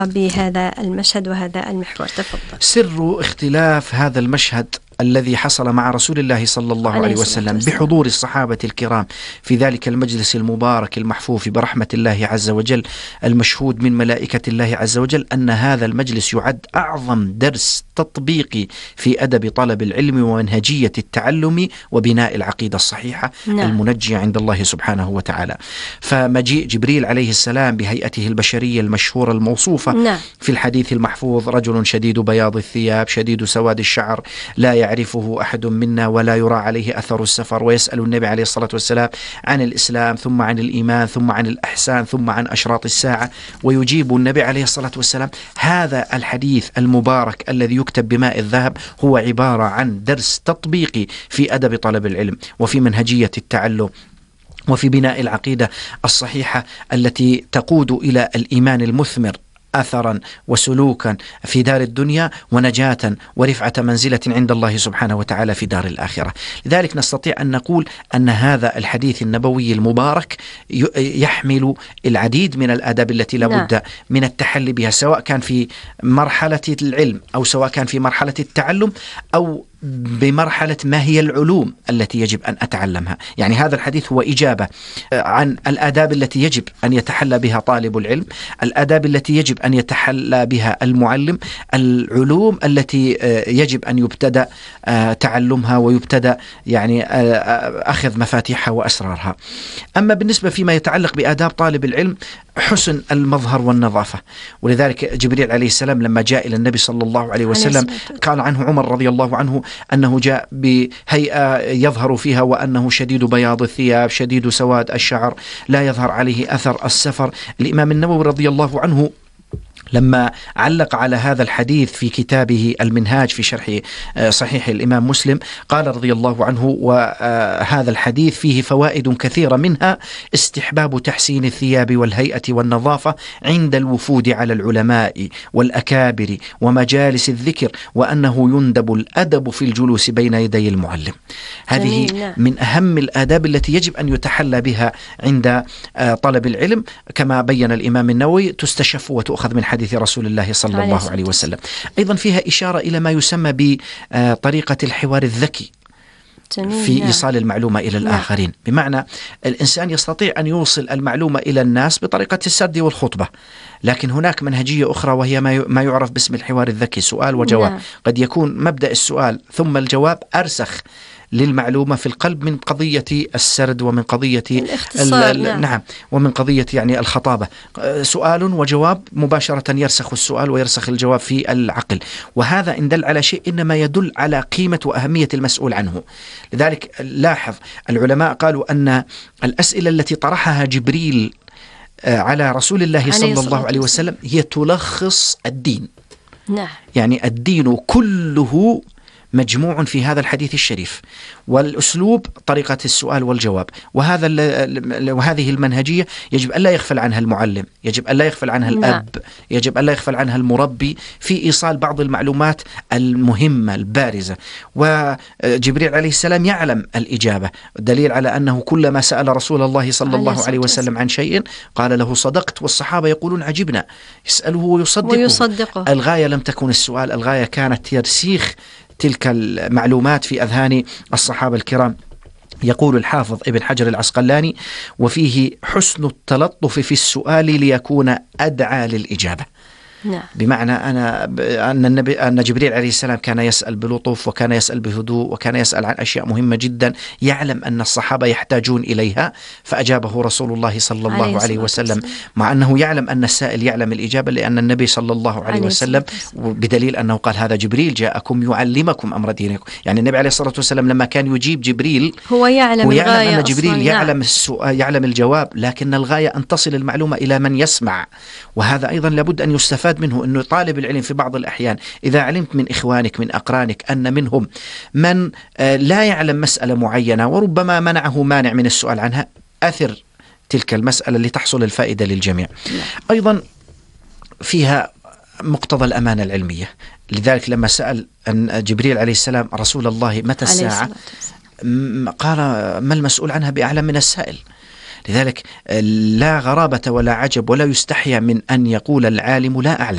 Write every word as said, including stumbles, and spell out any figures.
بهذا المشهد وهذا المحور. تفضل. سر اختلاف هذا المشهد الذي حصل مع رسول الله صلى الله عليه وسلم بحضور الصحابة الكرام في ذلك المجلس المبارك المحفوف برحمة الله عز وجل المشهود من ملائكة الله عز وجل، أن هذا المجلس يعد أعظم درس تطبيقي في أدب طلب العلم ومنهجية التعلم وبناء العقيدة الصحيحة نعم. المنجية عند الله سبحانه وتعالى. فمجيء جبريل عليه السلام بهيئته البشرية المشهورة الموصوفة نعم. في الحديث المحفوظ: رجل شديد بياض الثياب شديد سواد الشعر لا يعرفه أحد منا ولا يرى عليه أثر السفر، ويسأل النبي عليه الصلاة والسلام عن الإسلام ثم عن الإيمان ثم عن الإحسان ثم عن أشراط الساعة، ويجيب النبي عليه الصلاة والسلام. هذا الحديث المبارك الذي يكتب بماء الذهب هو عبارة عن درس تطبيقي في أدب طلب العلم وفي منهجية التعلم وفي بناء العقيدة الصحيحة التي تقود إلى الإيمان المثمر أثرا وسلوكا في دار الدنيا ونجاة ورفعة منزلة عند الله سبحانه وتعالى في دار الآخرة. لذلك نستطيع أن نقول أن هذا الحديث النبوي المبارك يحمل العديد من الآداب التي لا بد من التحلي بها، سواء كان في مرحلة العلم أو سواء كان في مرحلة التعلم أو بمرحلة ما هي العلوم التي يجب أن أتعلمها. يعني هذا الحديث هو إجابة عن الآداب التي يجب أن يتحلى بها طالب العلم، الآداب التي يجب أن يتحلى بها المعلم، العلوم التي يجب أن يبتدأ تعلمها ويبتدأ يعني أخذ مفاتيحها وأسرارها. أما بالنسبة فيما يتعلق بآداب طالب العلم، حسن المظهر والنظافة. ولذلك جبريل عليه السلام لما جاء إلى النبي صلى الله عليه وسلم قال عنه عمر رضي الله عنه أنه جاء بهيئة يظهر فيها وأنه شديد بياض الثياب شديد سواد الشعر لا يظهر عليه أثر السفر. الإمام النووي رضي الله عنه لما علق على هذا الحديث في كتابه المنهاج في شرح صحيح الإمام مسلم قال رضي الله عنه: وهذا الحديث فيه فوائد كثيرة، منها استحباب تحسين الثياب والهيئة والنظافة عند الوفود على العلماء والأكابر ومجالس الذكر، وأنه يندب الأدب في الجلوس بين يدي المعلم. هذه من أهم الآداب التي يجب أن يتحلى بها عند طلب العلم، كما بين الإمام النووي تستشف وتؤخذ من حديث رسول الله صلى الله عليه وسلم. أيضا فيها إشارة إلى ما يسمى بطريقة الحوار الذكي في إيصال المعلومة إلى الآخرين، بمعنى الإنسان يستطيع أن يوصل المعلومة إلى الناس بطريقة السرد والخطبة، لكن هناك منهجية أخرى وهي ما يعرف باسم الحوار الذكي، سؤال وجواب. قد يكون مبدأ السؤال ثم الجواب أرسخ للمعلومة في القلب من قضية السرد ومن قضية نعم. نعم ومن قضية يعني الخطابة. سؤال وجواب مباشرة يرسخ السؤال ويرسخ الجواب في العقل، وهذا إن دل على شيء إنما يدل على قيمة وأهمية المسؤول عنه. لذلك لاحظ العلماء قالوا أن الأسئلة التي طرحها جبريل على رسول الله صلى الله عليه وسلم هي تلخص الدين. نعم. يعني الدين كله مجموع في هذا الحديث الشريف، والأسلوب طريقة السؤال والجواب، وهذا وهذه المنهجية يجب أن لا يغفل عنها المعلم، يجب أن لا يغفل عنها الأب، يجب أن لا يغفل عنها المربي في إيصال بعض المعلومات المهمة البارزة. وجبريل عليه السلام يعلم الإجابة، دليل على أنه كلما سأل رسول الله صلى الله عليه وسلم عن شيء قال له صدقت، والصحابة يقولون عجبنا، يسأله ويصدقه, ويصدقه. الغاية لم تكن السؤال، الغاية كانت ترسيخ تلك المعلومات في أذهان الصحابة الكرام. يقول الحافظ ابن حجر العسقلاني: وفيه حسن التلطف في السؤال ليكون أدعى للإجابة. نعم. بمعنى أنا أن النبي أن جبريل عليه السلام كان يسأل بلطف وكان يسأل بهدوء وكان يسأل عن أشياء مهمة جدا يعلم أن الصحابة يحتاجون إليها، فأجابه رسول الله صلى الله عليه, عليه وسلم، مع أنه يعلم أن السائل يعلم الإجابة، لأن النبي صلى الله عليه, عليه وسلم بدليل أنه قال هذا جبريل جاءكم يعلمكم أمر دينكم. يعني النبي عليه الصلاة والسلام لما كان يجيب جبريل هو يعلم, هو يعلم أن جبريل يعلم السؤال يعلم الجواب، لكن الغاية أن تصل المعلومة إلى من يسمع. وهذا أيضا لابد أن يستفاد منه، أنه طالب العلم في بعض الأحيان إذا علمت من إخوانك من أقرانك أن منهم من لا يعلم مسألة معينة وربما منعه مانع من السؤال عنها، أثر تلك المسألة لتحصل الفائدة للجميع. أيضا فيها مقتضى الأمانة العلمية. لذلك لما سأل أن جبريل عليه السلام رسول الله متى الساعة قال: ما المسؤول عنها بأعلم من السائل. لذلك لا غرابة ولا عجب ولا يستحيا من أن يقول العالم لا أعلم.